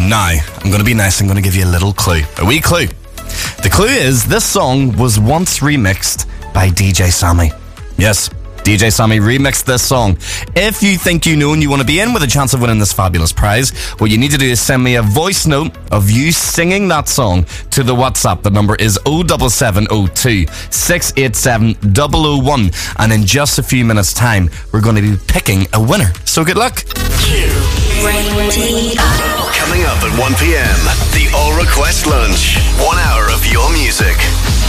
Now, I'm going to be nice. I'm going to give you a little clue. A wee clue. The clue is this song was once remixed by DJ Sammy. Yes, DJ Sammy remixed this song. If you think you know and you want to be in with a chance of winning this fabulous prize, what you need to do is send me a voice note of you singing that song to the WhatsApp. The number is 07702 687 001. And in just a few minutes' time, we're going to be picking a winner. So good luck. Coming up at 1 p.m, the All Request Lunch. 1 hour of your music.